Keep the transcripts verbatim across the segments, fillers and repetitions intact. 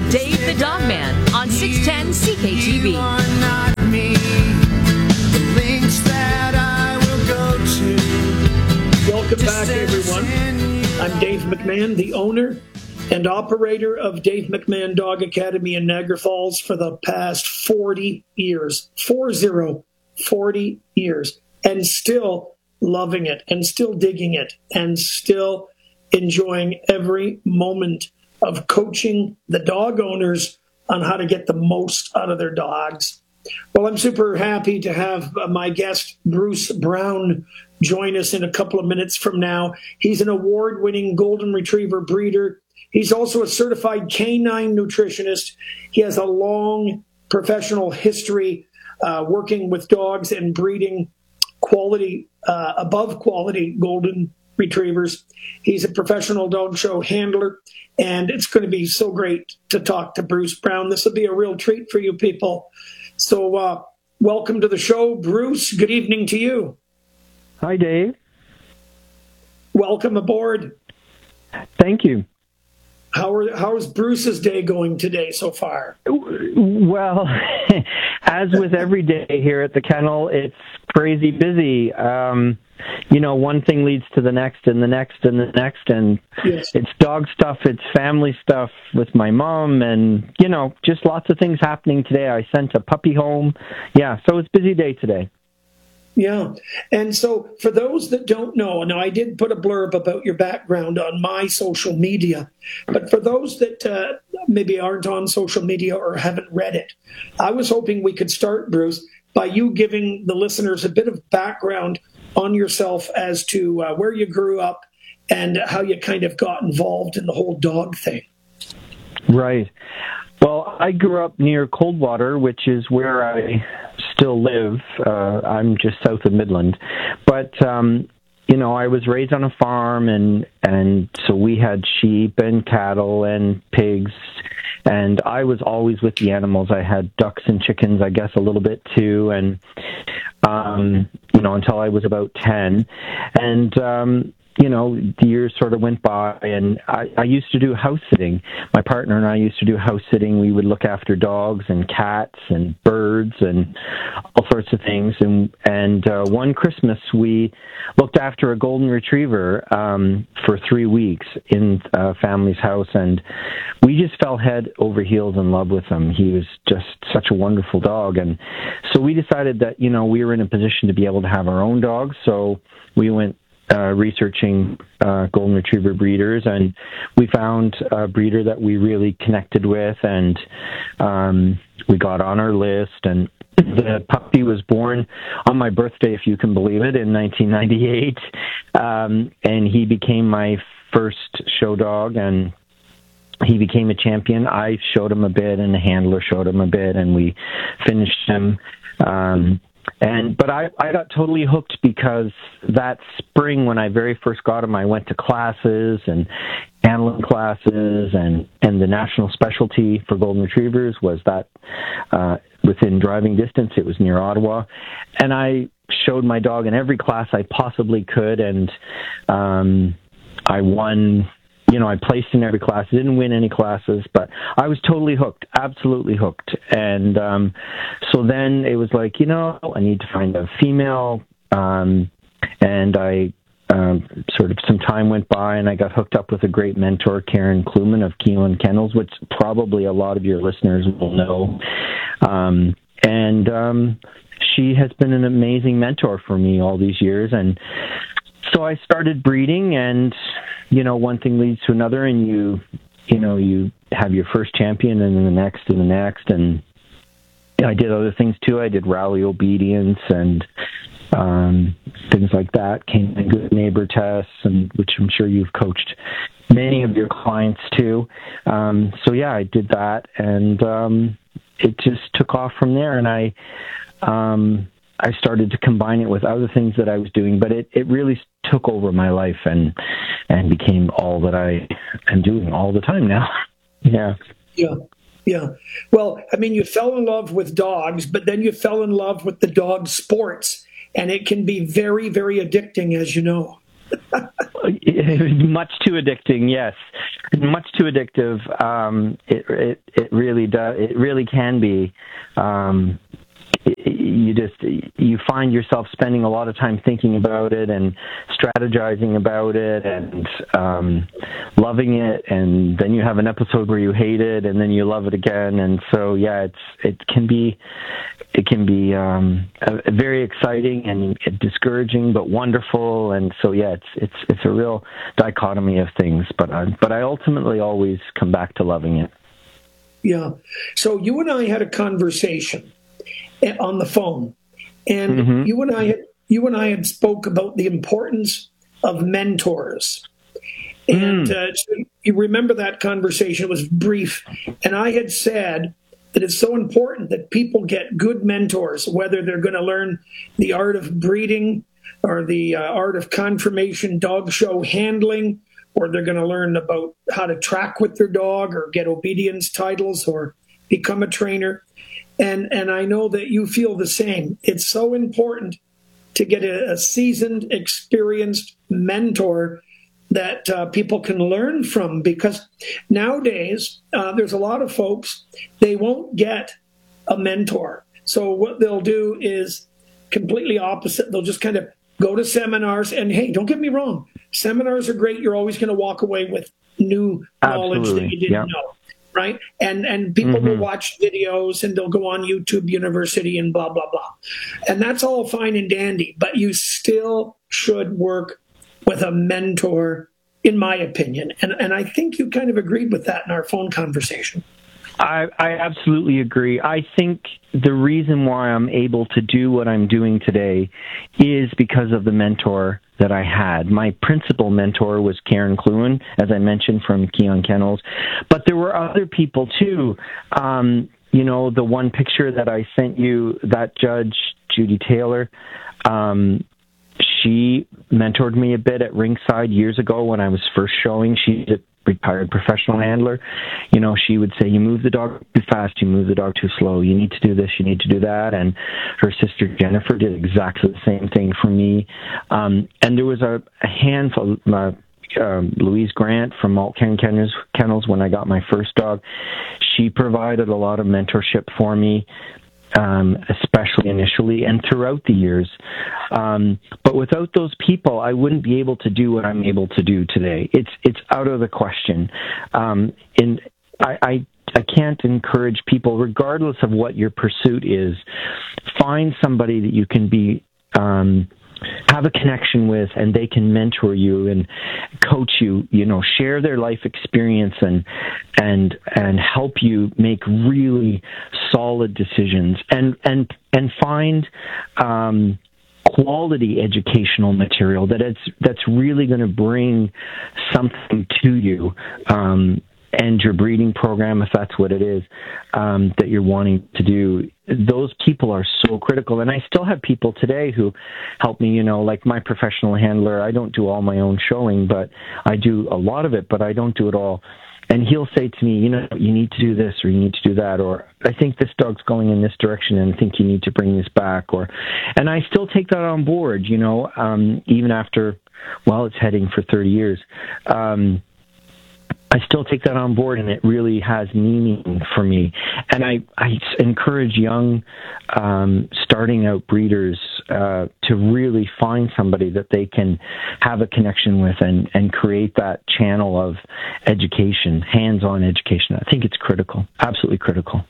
Dave the Dog Man on six ten C K T V. Welcome back, everyone. I'm Dave McMahon, the owner and operator of Dave McMahon Dog Academy in Niagara Falls for the past forty years. Four zero, forty years. And still loving it, and still digging it, and still enjoying every moment of coaching the dog owners on how to get the most out of their dogs. Well, I'm super happy to have uh, my guest, Bruce Brown, join us in a couple of minutes from now. He's an award-winning Golden Retriever breeder. He's also a certified canine nutritionist. He has a long professional history uh, working with dogs and breeding quality, uh, above quality Golden Retrievers. He's a professional dog show handler, and it's going to be so great to talk to Bruce Brown. This will be a real treat for you people. So uh, welcome to the show, Bruce. Good evening to you. Hi, Dave. Welcome aboard. Thank you. How are how is Bruce's day going today so far? Well, as with every day here at the kennel, it's crazy busy. Um, you know, one thing leads to the next and the next and the next, and yes. It's dog stuff, it's family stuff with my mom, and, you know, just lots of things happening today. I sent a puppy home. Yeah, so it's a busy day today. Yeah. And so for those that don't know, now I did put a blurb about your background on my social media, but for those that uh, maybe aren't on social media or haven't read it, I was hoping we could start, Bruce, by you giving the listeners a bit of background on yourself as to uh, where you grew up and how you kind of got involved in the whole dog thing. Right. Well, I grew up near Coldwater, which is where I still live. Uh, I'm just south of Midland. But, um, you know, I was raised on a farm, and, and so we had sheep and cattle and pigs, and I was always with the animals. I had ducks and chickens, I guess, a little bit too, and, um, you know, until I was about ten. And, um, you know, the years sort of went by, and I, I used to do house sitting. My partner and I used to do house sitting. We would look after dogs and cats and birds and all sorts of things. And and uh, one Christmas, we looked after a Golden Retriever um, for three weeks in a family's house, and we just fell head over heels in love with him. He was just such a wonderful dog. And so we decided that, you know, we were in a position to be able to have our own dogs. So we went Uh, researching uh, Golden Retriever breeders, and we found a breeder that we really connected with, and um, we got on our list, and the puppy was born on my birthday, if you can believe it, in nineteen ninety-eight, um, and he became my first show dog, and he became a champion. I showed him a bit, and the handler showed him a bit, and we finished him. Um, And but I, I got totally hooked because that spring when I very first got him, I went to classes and handling classes, and, and the national specialty for Golden Retrievers was that uh, within driving distance. It was near Ottawa. And I showed my dog in every class I possibly could, and um, I won. You know, I placed in every class, didn't win any classes, but I was totally hooked, absolutely hooked. And um, so then it was like, you know, I need to find a female. Um, and I um, sort of some time went by, and I got hooked up with a great mentor, Karen Kluman of Keelan Kennels, which probably a lot of your listeners will know. Um, and um, she has been an amazing mentor for me all these years. And so I started breeding, and you know, one thing leads to another, and you, you know, you have your first champion, and then the next, and the next, and I did other things too. I did rally obedience and um, things like that. Came in good neighbor tests, and which I'm sure you've coached many of your clients too. Um, so yeah, I did that, and um, it just took off from there, and I. Um, I started to combine it with other things that I was doing, but it, it really took over my life and and became all that I am doing all the time now. Yeah. Yeah. Yeah. Well, I mean, you fell in love with dogs, but then you fell in love with the dog sports, and it can be very, very addicting, as you know. Much too addicting, yes. Much too addictive. Um, it, it it really does. It really can be. Um, you just you find yourself spending a lot of time thinking about it and strategizing about it and um, loving it, and then you have an episode where you hate it, and then you love it again, and so yeah, it's it can be it can be um, a, very exciting and discouraging, but wonderful, and so yeah, it's it's it's a real dichotomy of things, but I, but I ultimately always come back to loving it. Yeah. So you and I had a conversation on the phone, and mm-hmm. you and I had you and I had spoke about the importance of mentors. And mm. uh, so you remember that conversation? It was brief, and I had said that it's so important that people get good mentors, whether they're going to learn the art of breeding or the uh, art of conformation dog show handling, or they're going to learn about how to track with their dog or get obedience titles or become a trainer. And and I know that you feel the same. It's so important to get a, a seasoned, experienced mentor that uh, people can learn from, because nowadays uh, there's a lot of folks, they won't get a mentor. So what they'll do is completely opposite. They'll just kind of go to seminars, and hey, don't get me wrong, seminars are great. You're always going to walk away with new knowledge Absolutely. that you didn't yeah. know. Right? And and people mm-hmm. will watch videos, and they'll go on YouTube University and blah, blah, blah. And that's all fine and dandy, but you still should work with a mentor, in my opinion. And and I think you kind of agreed with that in our phone conversation. I, I absolutely agree. I think the reason why I'm able to do what I'm doing today is because of the mentor that I had. My principal mentor was Karen Cluin, as I mentioned, from Keon Kennels. But there were other people, too. Um, you know, the one picture that I sent you, that judge, Judy Taylor, um, she mentored me a bit at ringside years ago when I was first showing. She's a retired professional handler. You know, she would say, you move the dog too fast, you move the dog too slow, you need to do this, you need to do that. And her sister Jennifer did exactly the same thing for me. Um, and there was a, a handful, uh, um, Louise Grant from Malt Kennels, Kennels when I got my first dog. She provided a lot of mentorship for me. Um, especially initially and throughout the years. Um, but without those people, I wouldn't be able to do what I'm able to do today. It's it's out of the question. Um, and I, I I can't encourage people, regardless of what your pursuit is, find somebody that you can be um, have a connection with, and they can mentor you and coach you, you know, share their life experience and and and help you make really solid decisions, and and and find um, quality educational material that it's that's really going to bring something to you. Um, and your breeding program, if that's what it is, um, that you're wanting to do. Those people are so critical. And I still have people today who help me, you know, like my professional handler. I don't do all my own showing, but I do a lot of it, but I don't do it all. And he'll say to me, you know, you need to do this or you need to do that, or I think this dog's going in this direction and I think you need to bring this back. Or, and I still take that on board, you know, um, even after, well, it's heading for thirty years. Um, I still take that on board, and it really has meaning for me. And I, I encourage young, um, starting out breeders uh, to really find somebody that they can have a connection with and, and create that channel of education, hands-on education. I think it's critical, absolutely critical.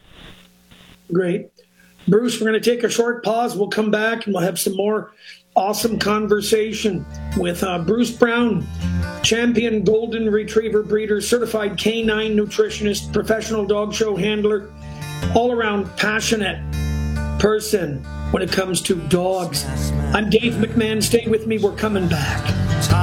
Great. Bruce, we're going to take a short pause. We'll come back, and we'll have some more awesome conversation with uh, Bruce Brown, champion golden retriever breeder, certified canine nutritionist, professional dog show handler, all-around passionate person when it comes to dogs. I'm Dave McMahon. Stay with me. We're coming back.